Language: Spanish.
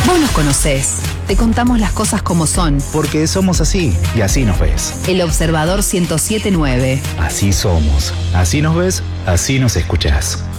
Vos nos conocés. Te contamos las cosas como son. Porque somos así y así nos ves. El Observador 107.9. Así somos. Así nos ves, así nos escuchás.